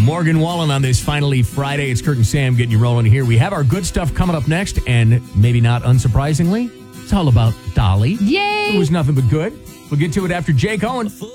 Morgan Wallen on this Finally Friday. It's Kurt and Sam getting you rolling here. We have our good stuff coming up next, and maybe not unsurprisingly, it's all about Dolly. Yay! It was nothing but good. We'll get to it after Jake Owen.